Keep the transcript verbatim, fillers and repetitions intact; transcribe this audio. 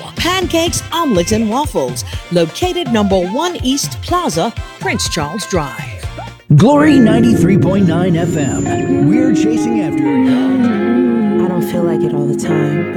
Pancakes, Omelets, and Waffles, located number one East Plaza, Prince Charles Drive. Glory ninety-three point nine F M. We're chasing after you. I don't feel like it all the time.